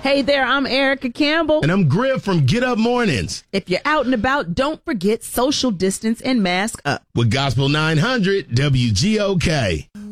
Hey there, I'm Erica Campbell. And I'm Griff from Get Up Mornings. If you're out and about, don't forget social distance and mask up. With Gospel 900 WGOK.